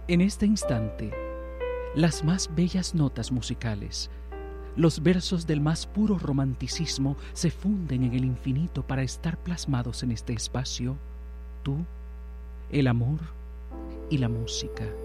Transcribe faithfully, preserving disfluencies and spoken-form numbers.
En este instante, las más bellas notas musicales, los versos del más puro romanticismo se funden en el infinito para estar plasmados en este espacio, tú, el amor y la música.